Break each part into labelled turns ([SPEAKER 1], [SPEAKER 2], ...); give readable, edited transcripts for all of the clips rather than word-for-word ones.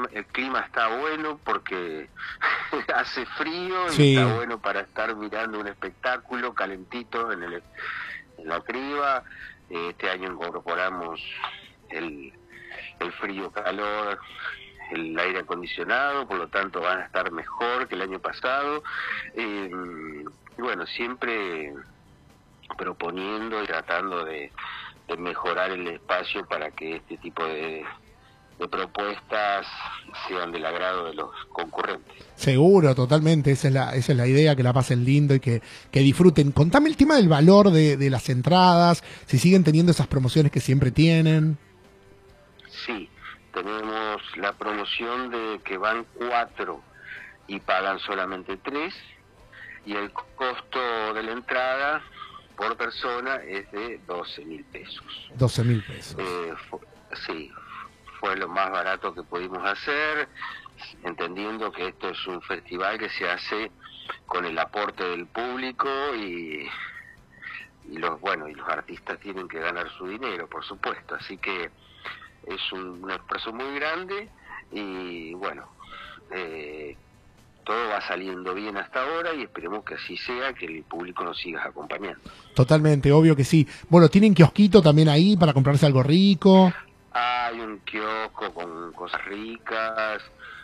[SPEAKER 1] el clima está bueno porque hace frío y
[SPEAKER 2] Sí.
[SPEAKER 1] está bueno para estar mirando un espectáculo calentito en la criba. Este año incorporamos el frío-calor, el aire acondicionado, por lo tanto van a estar mejor que el año pasado. Y bueno, siempre proponiendo y tratando de mejorar el espacio para que este tipo de propuestas sean del agrado de los concurrentes.
[SPEAKER 2] Seguro, totalmente, esa es la idea, que la pasen lindo y que disfruten. Contame el tema del valor de las entradas, si siguen teniendo esas promociones que siempre tienen.
[SPEAKER 1] Sí, tenemos la promoción de que van 4 y pagan solamente 3, y el costo de la entrada por persona es de 12.000 pesos.
[SPEAKER 2] 12.000 pesos.
[SPEAKER 1] Sí, fue lo más barato que pudimos hacer, entendiendo que esto es un festival que se hace con el aporte del público y los artistas tienen que ganar su dinero, por supuesto, así que es un esfuerzo muy grande y bueno, todo va saliendo bien hasta ahora y esperemos que así sea, que el público nos siga acompañando.
[SPEAKER 2] Totalmente, obvio que sí. Bueno, ¿tienen kiosquito también ahí para comprarse algo rico?
[SPEAKER 1] Hay un kiosco con cosas ricas,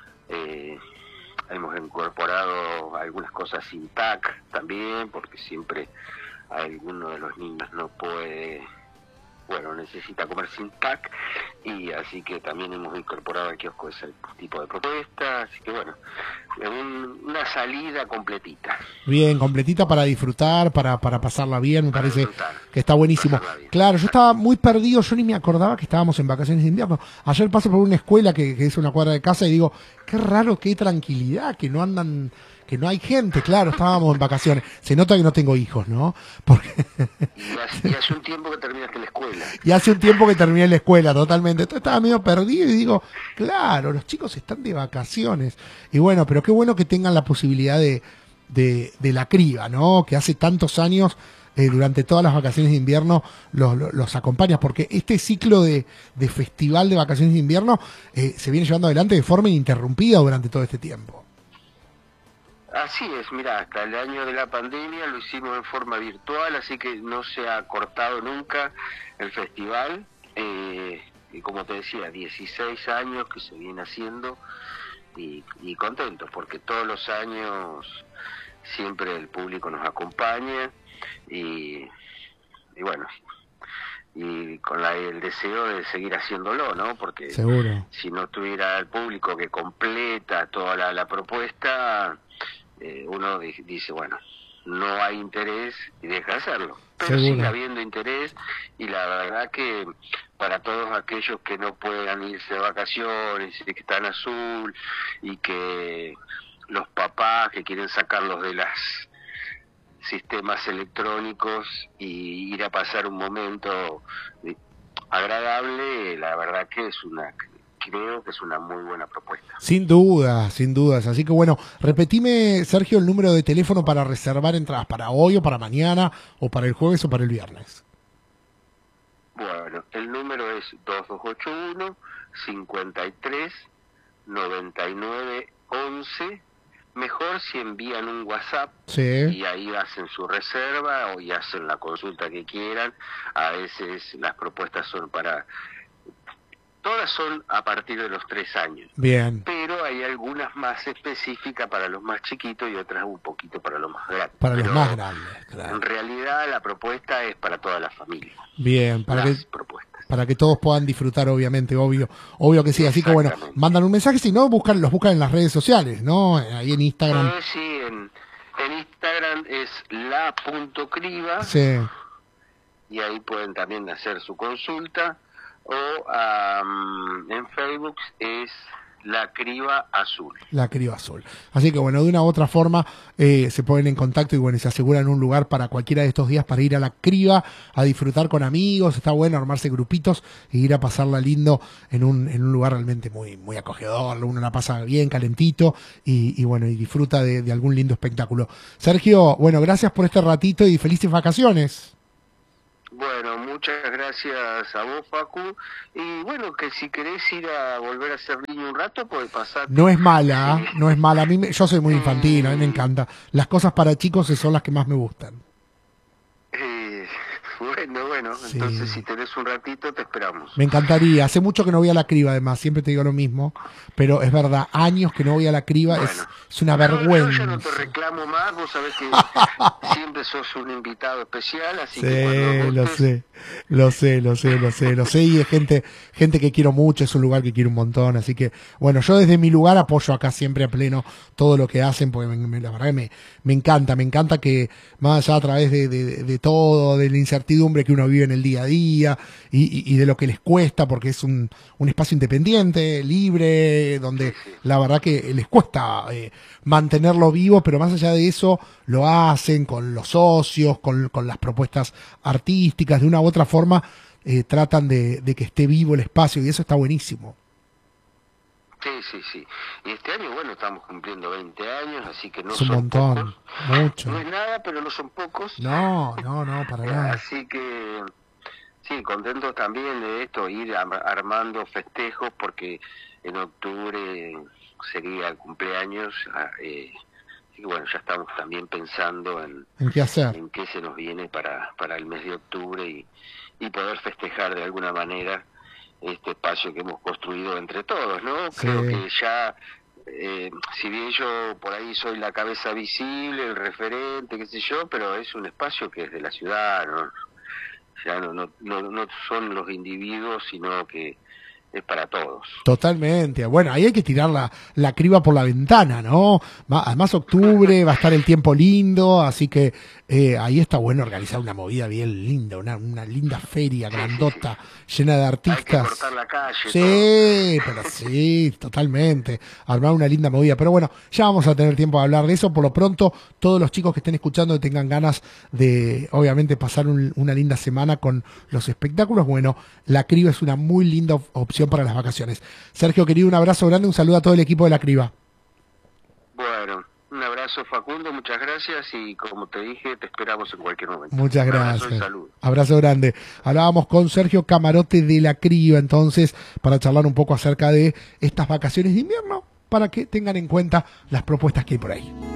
[SPEAKER 1] hemos incorporado algunas cosas sin TAC también, porque siempre alguno de los niños no puede, necesita comer sin TAC, y así que también hemos incorporado al kiosco ese tipo de propuestas, así que bueno, una salida completita.
[SPEAKER 2] Bien, completita para disfrutar, para pasarla bien, me parece
[SPEAKER 1] Disfrutar,
[SPEAKER 2] que está buenísimo.
[SPEAKER 1] pasarla bien.
[SPEAKER 2] Claro, yo estaba muy perdido, yo ni me acordaba que estábamos en vacaciones de invierno. Ayer paso por una escuela que es una cuadra de casa y digo, qué raro, qué tranquilidad, que no andan, que no hay gente. Claro, estábamos en vacaciones. Se nota que no tengo hijos, ¿no? Porque
[SPEAKER 1] Y hace un tiempo que terminaste la escuela.
[SPEAKER 2] y hace un tiempo que terminé la escuela, totalmente. Entonces estaba medio perdido y digo, claro, los chicos están de vacaciones. Y bueno, pero qué bueno que tengan la posibilidad de la criba, ¿no? Que hace tantos años, durante todas las vacaciones de invierno, los acompañas, porque este ciclo de festival de vacaciones de invierno se viene llevando adelante de forma ininterrumpida durante todo este tiempo.
[SPEAKER 1] Así es, mira, hasta el año de la pandemia lo hicimos en forma virtual, así que no se ha cortado nunca el festival, y como te decía, 16 años que se viene haciendo, y contentos, porque todos los años siempre el público nos acompaña, y bueno, y con el deseo de seguir haciéndolo, ¿no? Porque
[SPEAKER 2] Seguro.
[SPEAKER 1] si no tuviera el público que completa toda la propuesta, uno dice, bueno, no hay interés y deja de hacerlo. Pero
[SPEAKER 2] Seguro.
[SPEAKER 1] sigue habiendo interés, y la verdad que para todos aquellos que no puedan irse de vacaciones y que están azul, y que los papás que quieren sacarlos de los sistemas electrónicos y ir a pasar un momento agradable, la verdad que creo que es una muy buena propuesta.
[SPEAKER 2] Sin duda, sin dudas. Así que bueno, repetime, Sergio, el número de teléfono para reservar entradas para hoy o para mañana o para el jueves o para el viernes.
[SPEAKER 1] Bueno, el número es 2281-53-99-11. Mejor si envían un WhatsApp,
[SPEAKER 2] Sí.
[SPEAKER 1] y ahí hacen su reserva y hacen la consulta que quieran. A veces las propuestas todas son a partir de los 3 años.
[SPEAKER 2] Bien.
[SPEAKER 1] Pero hay algunas más específicas para los más chiquitos y otras un poquito para los más grandes.
[SPEAKER 2] Para
[SPEAKER 1] Pero
[SPEAKER 2] los más grandes, claro.
[SPEAKER 1] en realidad la propuesta es para toda la familia.
[SPEAKER 2] Bien, para
[SPEAKER 1] Propuestas.
[SPEAKER 2] que todos puedan disfrutar, obviamente, obvio que sí. Así que bueno,
[SPEAKER 1] Exactamente.
[SPEAKER 2] mandan un mensaje, si no, los buscan en las redes sociales, ¿no? Ahí en Instagram.
[SPEAKER 1] Sí, en Instagram es la.criba,
[SPEAKER 2] Sí.
[SPEAKER 1] y ahí pueden también hacer su consulta, o en Facebook es La Criba Azul.
[SPEAKER 2] La Criba Azul. Así que bueno, de una u otra forma se ponen en contacto y bueno, se aseguran un lugar para cualquiera de estos días para ir a la Criba, a disfrutar con amigos. Está bueno armarse grupitos e ir a pasarla lindo en un lugar realmente muy, muy acogedor. Uno la pasa bien, calentito y bueno, y disfruta de algún lindo espectáculo. Sergio, bueno, gracias por este ratito y felices vacaciones.
[SPEAKER 1] Bueno, muchas gracias a vos, Facu. Y bueno, que si querés ir a volver a ser niño un rato, pues pasate.
[SPEAKER 2] No es mala, ¿ah? No es mala. Yo soy muy infantil, a mí me
[SPEAKER 1] Eh,
[SPEAKER 2] encanta. Las cosas para chicos son las que más me gustan.
[SPEAKER 1] eh, bueno, entonces si
[SPEAKER 2] Sí.
[SPEAKER 1] tenés un ratito, te esperamos.
[SPEAKER 2] Me encantaría. Hace mucho que no voy a la criba, además. Siempre te digo lo mismo. Pero es verdad, años que no voy a la criba
[SPEAKER 1] Bueno,
[SPEAKER 2] es una
[SPEAKER 1] yo ya no te
[SPEAKER 2] vergüenza.
[SPEAKER 1] reclamo más, vos sabés que siempre sos un invitado especial, así que cuando
[SPEAKER 2] Sí, lo
[SPEAKER 1] gustes,
[SPEAKER 2] sé, lo sé, y es gente que quiero mucho, es un lugar que quiero un montón, así que, bueno, yo desde mi lugar apoyo acá siempre a pleno todo lo que hacen, porque la verdad que me encanta que más allá a través de todo, de la incertidumbre que uno vive en el día a día, y de lo que les cuesta, porque es un espacio independiente, libre,
[SPEAKER 1] sí,
[SPEAKER 2] donde
[SPEAKER 1] sí.
[SPEAKER 2] la verdad que les cuesta mantenerlo vivo, pero más allá de eso, lo hacen con los socios, con las propuestas artísticas, de una u otra forma tratan de que esté vivo el espacio y eso está buenísimo.
[SPEAKER 1] Sí. Y este año, bueno, estamos cumpliendo 20 años, así que no
[SPEAKER 2] Es un
[SPEAKER 1] son pocos.
[SPEAKER 2] montón,
[SPEAKER 1] No
[SPEAKER 2] mucho.
[SPEAKER 1] es nada, pero no son pocos.
[SPEAKER 2] No, para nada.
[SPEAKER 1] Así que, sí, contentos también de esto, ir armando festejos, porque en octubre sería el cumpleaños. Así que, bueno, ya estamos también pensando
[SPEAKER 2] ¿En qué hacer?
[SPEAKER 1] en qué se nos viene para el mes de octubre y poder festejar de alguna manera este espacio que hemos construido entre todos, ¿no? Creo
[SPEAKER 2] Sí.
[SPEAKER 1] que ya, si bien yo por ahí soy la cabeza visible, el referente, qué sé yo, pero es un espacio que es de la ciudad, ¿no? Ya no son los individuos, sino que es para todos.
[SPEAKER 2] Totalmente. Bueno, ahí hay que tirar la criba por la ventana, ¿no? Además, octubre va a estar el tiempo lindo, así que ahí está bueno organizar una movida bien linda, una linda feria
[SPEAKER 1] Sí.
[SPEAKER 2] grandota, llena de
[SPEAKER 1] Hay que
[SPEAKER 2] artistas.
[SPEAKER 1] cortar la calle, todo.
[SPEAKER 2] Sí, pero sí, totalmente. Armar una linda movida. Pero bueno, ya vamos a tener tiempo de hablar de eso. Por lo pronto, todos los chicos que estén escuchando y tengan ganas de, obviamente, pasar una linda semana con los espectáculos, bueno, la Criba es una muy linda opción para las vacaciones. Sergio, querido, un abrazo grande, un saludo a todo el equipo de la Criba.
[SPEAKER 1] Bueno, un abrazo, Facundo, muchas gracias, y como te dije, te esperamos en cualquier momento.
[SPEAKER 2] Muchas
[SPEAKER 1] Un abrazo y
[SPEAKER 2] gracias.
[SPEAKER 1] salud.
[SPEAKER 2] Abrazo grande. Hablábamos con Sergio Camarote de la Criba, entonces, para charlar un poco acerca de estas vacaciones de invierno, para que tengan en cuenta las propuestas que hay por ahí.